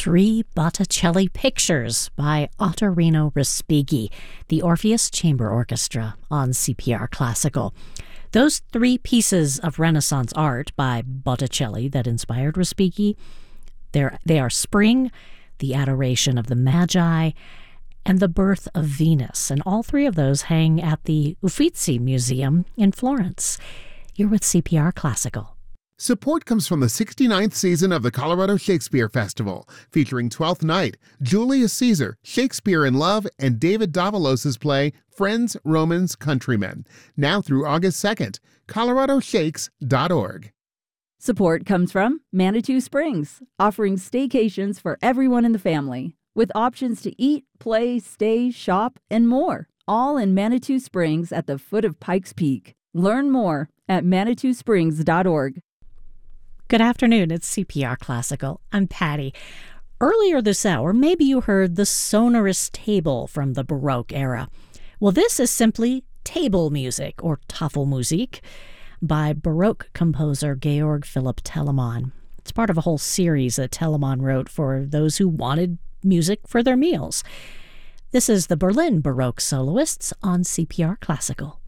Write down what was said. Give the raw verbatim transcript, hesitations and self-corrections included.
Three Botticelli Pictures by Ottorino Respighi, the Orpheus Chamber Orchestra on C P R Classical. Those three pieces of Renaissance art by Botticelli that inspired Respighi, they're, they are Spring, The Adoration of the Magi, and The Birth of Venus. And all three of those hang at the Uffizi Museum in Florence. You're with C P R Classical. Support comes from the sixty-ninth season of the Colorado Shakespeare Festival, featuring Twelfth Night, Julius Caesar, Shakespeare in Love, and David Davalos' play Friends, Romans, Countrymen. Now through August second. colorado shakes dot org. Support comes from Manitou Springs, offering staycations for everyone in the family, with options to eat, play, stay, shop, and more, all in Manitou Springs at the foot of Pikes Peak. Learn more at manitou springs dot org. Good afternoon, it's C P R Classical. I'm Patty. Earlier this hour, maybe you heard the sonorous table from the Baroque era. Well, this is simply table music, or Tafelmusik, by Baroque composer Georg Philipp Telemann. It's part of a whole series that Telemann wrote for those who wanted music for their meals. This is the Berlin Baroque Soloists on C P R Classical.